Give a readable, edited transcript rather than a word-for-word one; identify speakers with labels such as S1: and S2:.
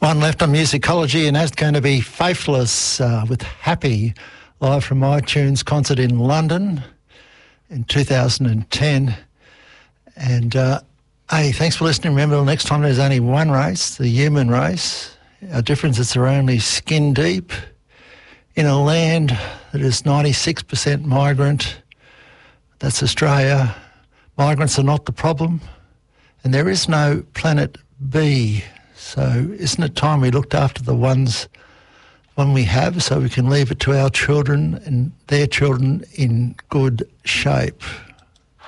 S1: One left on Musicology, and that's going to be Faithless with Happy, live from iTunes concert in London in 2010. And, hey, thanks for listening. Remember, next time there's only one race, the human race. Our difference is we're only skin deep in a land that is 96% migrant. That's Australia. Migrants are not the problem, and there is no planet B. So isn't it time we looked after the one we have, so we can leave it to our children and their children in good shape?